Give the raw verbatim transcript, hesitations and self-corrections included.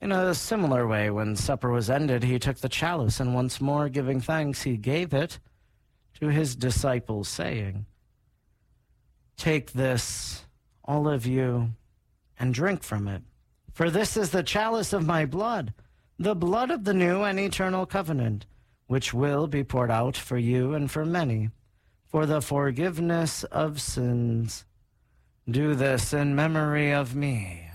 In a similar way, when supper was ended, he took the chalice, and once more giving thanks, he gave it to his disciples, saying, "Take this, all of you, and drink from it. For this is the chalice of my blood, the blood of the new and eternal covenant, which will be poured out for you and for many, for the forgiveness of sins. Do this in memory of me."